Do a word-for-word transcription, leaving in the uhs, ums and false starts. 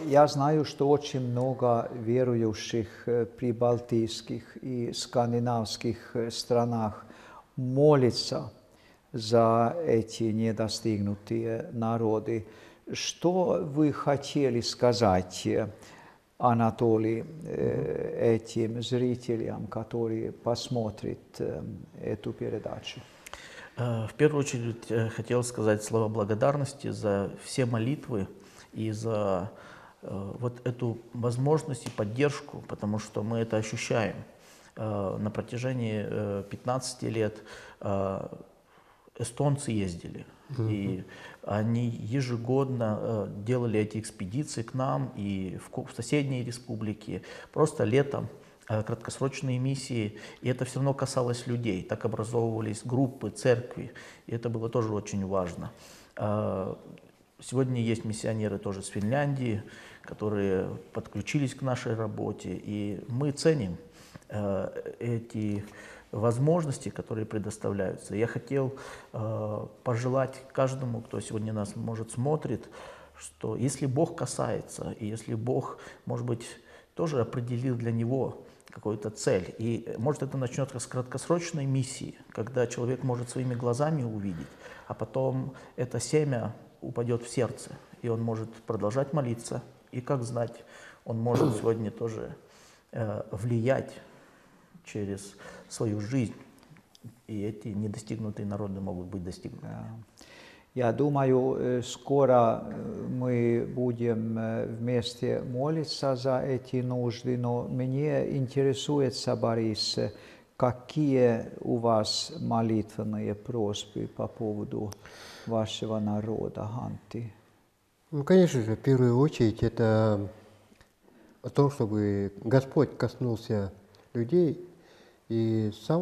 Я знаю, что очень много верующих прибалтийских и скандинавских странах молится за эти недостигнутые народы. Что вы хотели сказать, Анатолий, этим зрителям, которые посмотрят эту передачу? В первую очередь хотел сказать слова благодарности за все молитвы и за вот эту возможность и поддержку, потому что мы это ощущаем. На протяжении пятнадцати лет эстонцы ездили, mm-hmm. и они ежегодно делали эти экспедиции к нам и в соседние республики, просто летом, краткосрочные миссии, и это все равно касалось людей. Так образовывались группы, церкви, и это было тоже очень важно. Сегодня есть миссионеры тоже с Финляндии, которые подключились к нашей работе, и мы ценим эти возможности, которые предоставляются. Я хотел пожелать каждому, кто сегодня нас, может, смотрит, что если Бог касается, и если Бог, может быть, тоже определил для него какую-то цель. И может это начнется с краткосрочной миссии, когда человек может своими глазами увидеть, а потом это семя упадет в сердце, и он может продолжать молиться. И как знать, он может сегодня тоже э, влиять через свою жизнь, и эти недостигнутые народы могут быть достигнуты. Я думаю, скоро мы будем вместе молиться за эти нужды, но мне интересуется, Борис, какие у вас молитвенные просьбы по поводу вашего народа, Анtti? Ну, конечно же, в первую очередь это о том, чтобы Господь коснулся людей, и сам